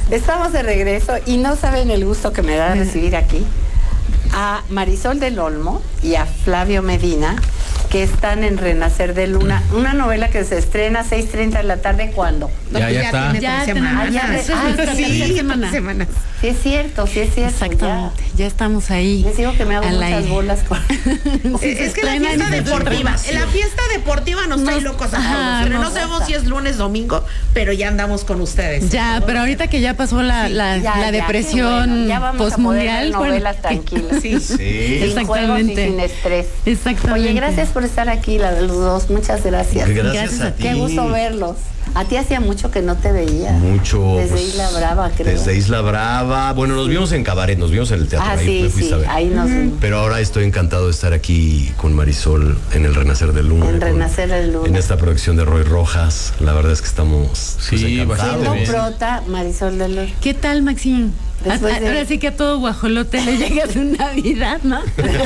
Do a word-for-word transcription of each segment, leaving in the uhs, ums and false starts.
Estamos de regreso y no saben el gusto que me da recibir aquí a Marisol del Olmo y a Flavio Medina, que están en Renacer de Luna, una novela que se estrena a seis treinta de la tarde. ¿Cuándo? Ya, ya, ya está. Tiene Ya tres semanas. ya, Eso es ah, nuestra sí, tercera semana. semanas. Sí es cierto, sí es cierto. Exactamente, ya, ya estamos ahí. Les digo que me hago al muchas aire. bolas con... Sí, Es que la fiesta deportiva, la fiesta deportiva nos trae locos a ajá, todos. Pero no nos sabemos gusta. si es lunes, domingo, pero ya andamos con ustedes. Ya, pero ahorita que ya pasó la, Sí, la, ya, la ya, depresión qué bueno. Ya vamos a poder ver postmundial. novelas bueno, tranquilas. Sí. Sí. Sin juegos y sin estrés. Exactamente. Oye, gracias por estar aquí, la de los dos. Muchas gracias. Gracias, Gracias a a ti. Qué gusto verlos. A ti hacía mucho que no te veía. Mucho. Desde pues, Isla Brava, creo. Desde Isla Brava. Bueno, nos vimos en Cabaret, nos vimos en el teatro. Ah, ahí sí, me fuiste sí, a ver. ahí nos vimos. Pero ahora estoy encantado de estar aquí con Marisol en el Renacer de Luna. En con- Renacer de Luna. En esta producción de Roy Rojas. La verdad es que estamos pues, Sí, encantados. bastante Siendo bien. prota, Marisol de los... ¿Qué tal, Maxine? Después A- a- de- Ahora sí que a todo guajolote le llega su Navidad, ¿no?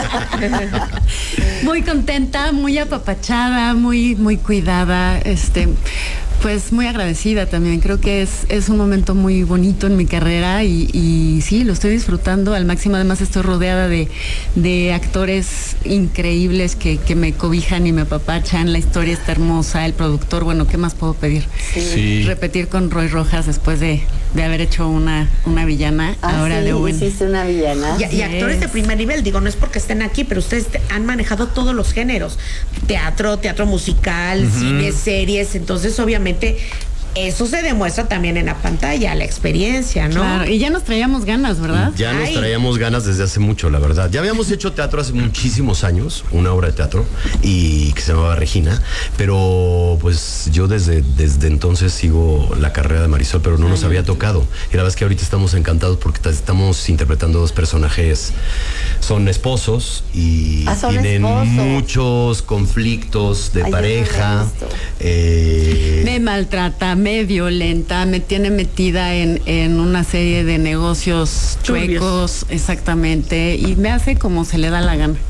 Muy contenta, muy apapachada, muy, muy cuidada, este, pues muy agradecida también. Creo que es, es un momento muy bonito en mi carrera y, y sí, lo estoy disfrutando al máximo. Además estoy rodeada de, de actores increíbles que, que me cobijan y me apapachan. La historia está hermosa, el productor, bueno, ¿qué más puedo pedir? Sí. Repetir con Roy Rojas después de, de haber hecho una, una villana, Ah, ahora sí, de Owen. hiciste una villana. Y, y actores de primer nivel, digo, no es porque estén aquí, pero ustedes te- han manejado todos los géneros: teatro, teatro musical, cine, series. Entonces, obviamente, eso se demuestra también en la pantalla, la experiencia, ¿no? Claro, y ya nos traíamos ganas, ¿verdad? Ya nos Ay. traíamos ganas desde hace mucho, la verdad. Ya habíamos hecho teatro hace muchísimos años, una obra de teatro, y que se llamaba Regina, pero pues yo desde, desde entonces sigo la carrera de Marisol, pero no nos había tocado. Y la verdad es que ahorita estamos encantados porque ta- estamos interpretando dos personajes, son esposos y Ah, son tienen esposos. muchos conflictos de Ay, yo no lo he pareja. visto. eh, Me maltrata, me violenta, me tiene metida en, en una serie de negocios Turbios. chuecos, exactamente, y me hace como se le da la gana.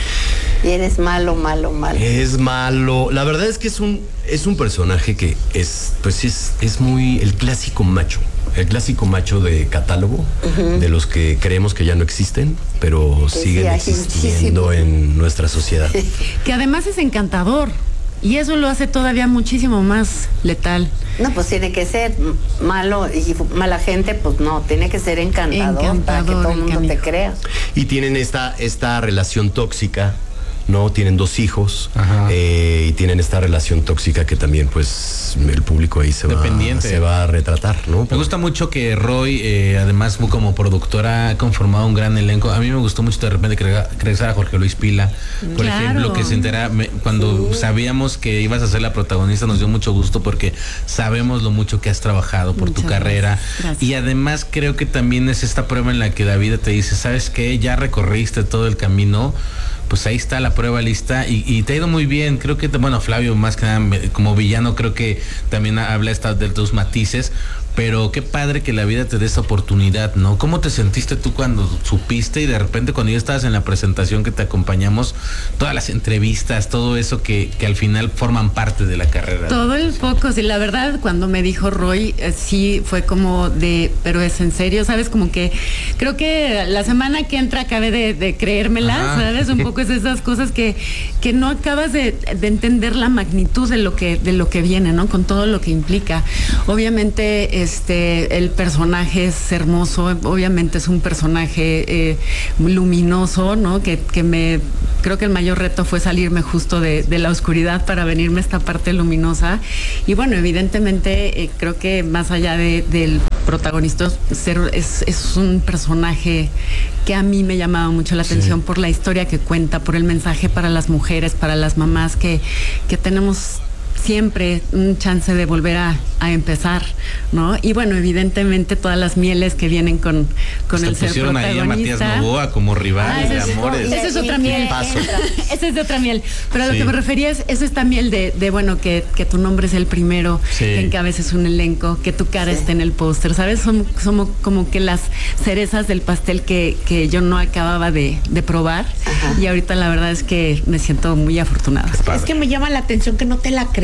Y eres malo, malo, malo. Es malo. La verdad es que es un es un personaje que es pues es es muy el clásico macho, el clásico macho de catálogo, de los que creemos que ya no existen, pero Que siguen sí hay existiendo muchísimos. en nuestra sociedad. Que además es encantador, y eso lo hace todavía muchísimo más letal. No, pues tiene que ser m- malo y mala gente, pues no, tiene que ser encantador, para que Encantador, todo el el mundo te canijo. crea. Y tienen esta esta relación tóxica, ¿no? Tienen dos hijos, Ajá. eh, y tienen esta relación tóxica que también pues el público ahí se va, Dependiente. se va a retratar, ¿no? Me gusta mucho que Roy, eh, además como productora, ha conformado un gran elenco. A mí me gustó mucho de repente que rega- que regresara Jorge Luis Pila, por Claro. ejemplo, que se entera me- cuando sabíamos que ibas a ser la protagonista, nos dio mucho gusto porque sabemos lo mucho que has trabajado por tu Muchas carrera. gracias, gracias. Y además creo que también es esta prueba en la que David te dice, ¿sabes qué? Ya recorriste todo el camino. Pues ahí está la prueba lista y, y te ha ido muy bien. Creo que, bueno, Flavio, más que nada, me- como villano, creo que también habla esta de tus matices, pero qué padre que la vida te dé esa oportunidad, ¿no? ¿Cómo te sentiste tú cuando supiste y de repente cuando ya estabas en la presentación que te acompañamos, todas las entrevistas, todo eso que, que al final forman parte de la carrera? Todo el foco, sí, la verdad, cuando me dijo Roy, eh, sí fue como de, pero es en serio, ¿sabes? Como que creo que la semana que entra acabé de, de creérmela, Ajá. ¿sabes? Un poco es esas cosas que, que no acabas de, de entender la magnitud de lo que, de lo que viene, ¿no? Con todo lo que implica. Obviamente, este, el personaje es hermoso, obviamente es un personaje eh, luminoso, ¿no? Que, que me, creo que el mayor reto fue salirme justo de, de la oscuridad para venirme a esta parte luminosa. Y bueno, evidentemente, eh, creo que más allá de, del protagonista, ser, es, es un personaje que a mí me llamaba mucho la atención por la historia que cuenta, por el mensaje para las mujeres, para las mamás, que, que tenemos siempre un chance de volver a, a empezar, ¿no? Y bueno, evidentemente todas las mieles que vienen con, con Hasta el ser pusieron ahí a protagonista. Matías Novoa como rival Ah, de ese es- amores. esa es otra miel. Paso. Esa es de otra miel. Pero a lo Sí. que me refería es, es esta miel de, de bueno, que, que tu nombre es el primero, Sí. que encabeces un elenco, que tu cara esté en el póster, ¿sabes? Son, somos como que las cerezas del pastel que, que yo no acababa de, de probar. Y ahorita la verdad es que me siento muy afortunada. Es que me llama la atención que no te la crees.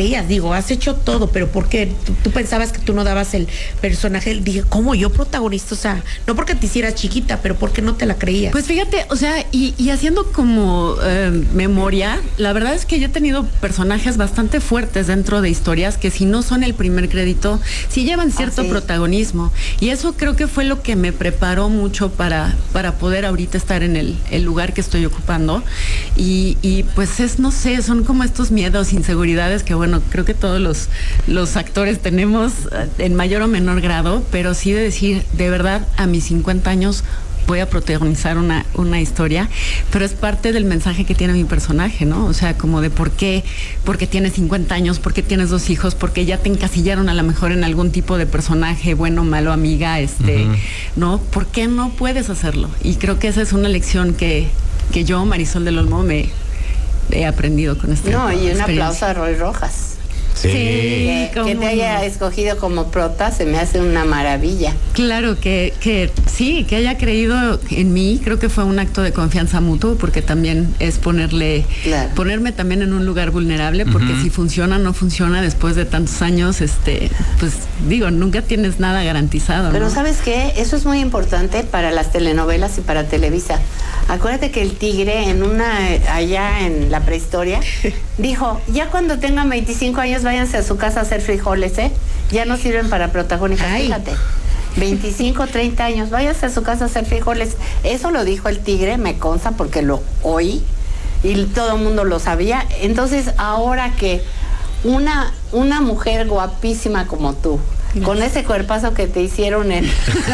creías, digo, has hecho todo, pero ¿por qué? Tú, tú pensabas que tú no dabas el personaje, dije, ¿cómo yo protagonista? O sea, no porque te hicieras chiquita, pero ¿por qué no te la creías? Pues fíjate, o sea, y, y haciendo como eh, memoria, la verdad es que yo he tenido personajes bastante fuertes dentro de historias que si no son el primer crédito, sí llevan cierto ah, sí. protagonismo. Y eso creo que fue lo que me preparó mucho para, para poder ahorita estar en el, el lugar que estoy ocupando. Y, y pues es, no sé, son como estos miedos, inseguridades que bueno, creo que todos los, los actores tenemos en mayor o menor grado, pero sí de decir, de verdad, a mis cincuenta años voy a protagonizar una, una historia, pero es parte del mensaje que tiene mi personaje, ¿no? O sea, como de por qué, porque tienes cincuenta años, porque tienes dos hijos, porque ya te encasillaron a lo mejor en algún tipo de personaje, bueno, malo, amiga, este, uh-huh. ¿no? ¿Por qué no puedes hacerlo? Y creo que esa es una lección que, que yo, Marisol del Olmo, me he aprendido con este. No, y un aplauso a Roy Rojas. Sí. Que, que te haya escogido como prota se me hace una maravilla. Claro, que, que sí, que haya creído en mí, creo que fue un acto de confianza mutuo, porque también es ponerle, claro. ponerme también en un lugar vulnerable, porque uh-huh. si funciona o no funciona después de tantos años, este, pues digo, nunca tienes nada garantizado. Pero ¿no? ¿sabes qué? Eso es muy importante para las telenovelas y para Televisa. Acuérdate que el Tigre en una, allá en la prehistoria, dijo, ya cuando tengan veinticinco años váyanse a su casa a hacer frijoles, ¿eh? Ya no sirven para protagónicas, Ay. Fíjate. veinticinco, treinta años, váyanse a su casa a hacer frijoles. Eso lo dijo el Tigre, me consta porque lo oí y todo el mundo lo sabía. Entonces, ahora que una, una mujer guapísima como tú, con ese cuerpazo que te hicieron en,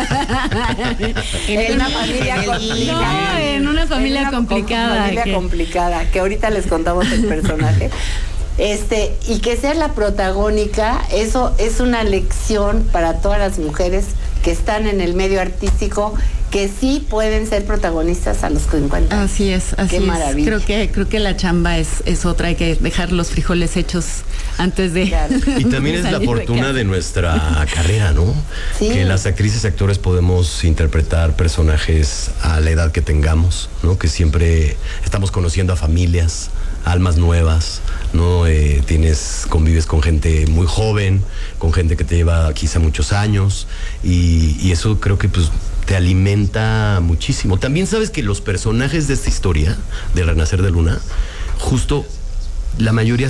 en una familia complicada. No, en una familia en una complicada. familia que... complicada, que ahorita les contamos el personaje. Este, y que seas la protagónica, eso es una lección para todas las mujeres que están en el medio artístico, que sí pueden ser protagonistas a los cincuenta. Así es, así Qué es. maravilla. Creo que, creo que la chamba es, es otra, hay que dejar los frijoles hechos antes de... Claro. Y también es la fortuna de, de nuestra carrera, ¿no? Sí. Que las actrices y actores podemos interpretar personajes a la edad que tengamos, ¿no? Que siempre estamos conociendo a familias, almas nuevas, ¿no? Eh, tienes, convives con gente muy joven, con gente que te lleva quizá muchos años, y, y eso creo que pues te alimenta muchísimo. También sabes que los personajes de esta historia, del Renacer de Luna, justo la mayoría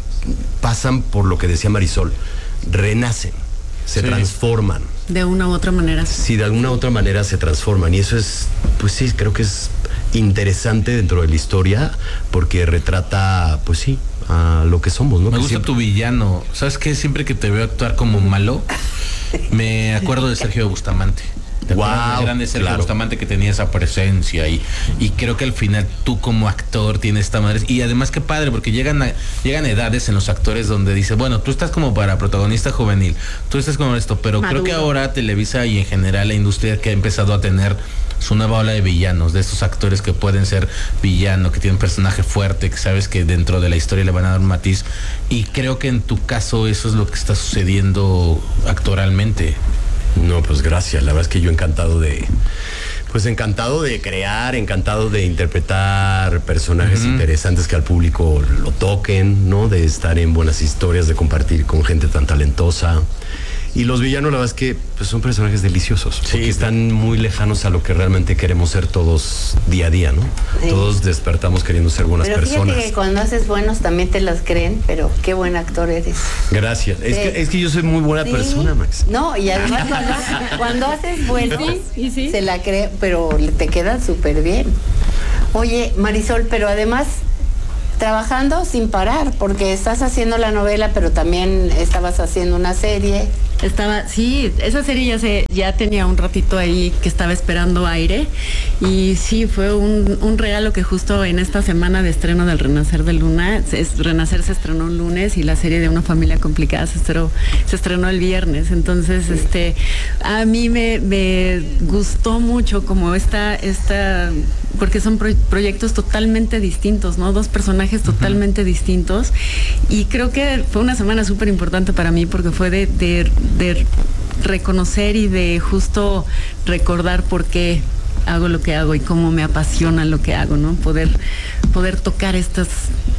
pasan por lo que decía Marisol, renacen, se sí. transforman. De una u otra manera. Sí, de alguna u otra manera se transforman, y eso es, pues sí, creo que es interesante dentro de la historia, porque retrata, pues sí, a lo que somos, ¿no? Me que gusta siempre... tu villano. ¿Sabes qué? Siempre que te veo actuar como malo, me acuerdo de Sergio Bustamante. ¿Te wow, acuerdas? Era de Sergio claro. Bustamante, que tenía esa presencia y, y creo que al final tú como actor tienes esta madre. Y además qué padre, porque llegan a, llegan edades en los actores donde dice, bueno, tú estás como para protagonista juvenil, tú estás como esto, pero Maduro. Creo que ahora Televisa y en general la industria que ha empezado a tener su nueva ola de villanos, de estos actores que pueden ser villano, que tienen un personaje fuerte, que sabes que dentro de la historia le van a dar un matiz, y creo que en tu caso eso es lo que está sucediendo actoralmente. No, pues gracias, la verdad es que yo encantado de, pues encantado de crear, encantado de interpretar personajes uh-huh. interesantes que al público lo toquen, ¿no? De estar en buenas historias, de compartir con gente tan talentosa. Y los villanos, la verdad es que pues, son personajes deliciosos, sí, porque están muy lejanos a lo que realmente queremos ser todos día a día, ¿no? Sí. Todos despertamos queriendo ser buenas pero personas. Pero que cuando haces buenos también te las creen, pero qué buen actor eres. Gracias. Sí. Es, que, es que yo soy muy buena sí. persona, Max. No, y además cuando, cuando haces buenos, sí, sí. se la cree, pero te quedan súper bien. Oye, Marisol, pero además... trabajando sin parar, porque estás haciendo la novela, pero también estabas haciendo una serie. Estaba, sí, esa serie ya se, ya tenía un ratito ahí que estaba esperando aire, y sí, fue un, un regalo que justo en esta semana de estreno del Renacer de Luna, es, Renacer se estrenó un lunes y la serie de Una Familia Complicada se estrenó, se estrenó el viernes. Entonces, sí. este, a mí me, me gustó mucho como esta, esta, porque son pro, proyectos totalmente distintos, ¿no? Dos personajes totalmente uh-huh. distintos, y creo que fue una semana súper importante para mí, porque fue de, de de reconocer y de justo recordar por qué hago lo que hago y cómo me apasiona lo que hago, ¿no? Poder, poder tocar estas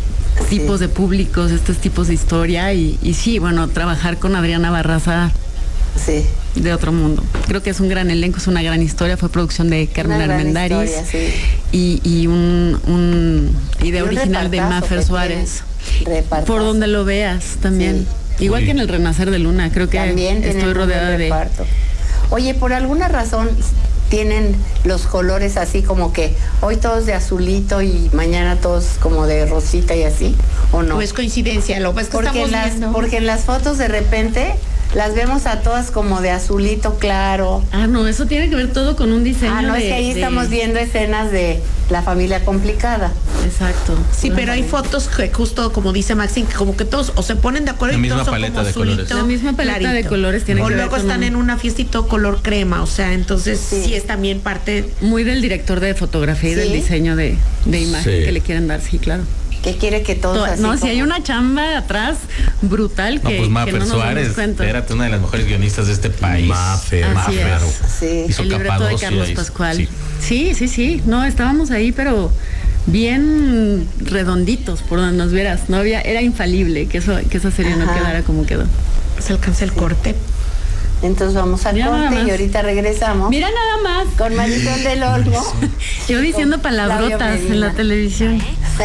tipos Sí. de públicos, estos tipos de historia y, y sí, bueno, trabajar con Adriana Barraza Sí. de otro mundo. Creo que es un gran elenco, es una gran historia, fue producción de Carmen Una gran Armendáriz historia, sí. y, y un, un idea Y un original de repartazo Mafer que Suárez. tiene, repartazo. Por donde lo veas también. Sí. Igual Uy. que en el Renacer de Luna, creo que También tienen estoy un rodeada buen de... reparto. Oye, por alguna razón tienen los colores así como que hoy todos de azulito y mañana todos como de rosita y así, ¿o no? No es coincidencia, lo que es que porque, estamos en las, viendo. porque en las fotos de repente las vemos a todas como de azulito claro. Ah, no, eso tiene que ver todo con un diseño Ah, no, de... es que ahí de- estamos viendo escenas de la familia complicada. Exacto. Sí, pero hay fotos que justo como dice Maxine, que como que todos o se ponen de acuerdo La y misma todos son paleta como de colores. azulito, La misma paleta de clarito. colores tiene o que ver luego con están un- en una fiesta y todo color crema, o sea, entonces sí, Sí. es también parte. Muy del director de fotografía y Sí. del diseño de, de imagen Sí. que le quieren dar, sí, claro. Que quiere que todos To- así no, si como- hay una chamba atrás brutal No, que, pues que Mafer no nos Suárez, damos cuenta. espérate, una de las mejores guionistas de este país. Mafer, Así Mafer. es. Sí. Hizo El libreto de Capadocia, Carlos hizo- Pascual. sí. Sí, sí, sí. No, estábamos ahí, pero bien redonditos por donde nos vieras. No había, era infalible que eso, que esa serie no Ajá. quedara como quedó. Se alcanza el corte. Entonces vamos al Ya nada corte más. y ahorita regresamos Mira nada más. con Marisol del Olmo. Yo diciendo Con palabrotas Flavio en la Medina. televisión.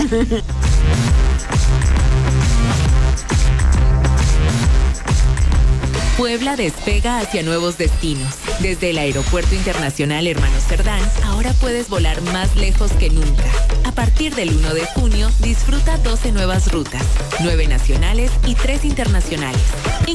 Puebla despega hacia nuevos destinos. Desde el Aeropuerto Internacional Hermano Cerdán, ahora puedes volar más lejos que nunca. A partir del uno de junio, disfruta doce nuevas rutas, nueve nacionales y tres internacionales.